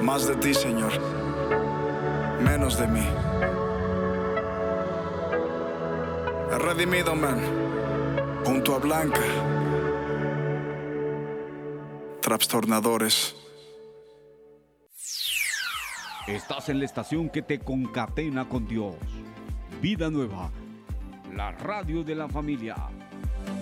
Más de ti, Señor, menos de mí. Redimido, man, junto a Blanca, trastornadores. Estás en la estación que te concatena con Dios. Vida Nueva, la radio de la familia.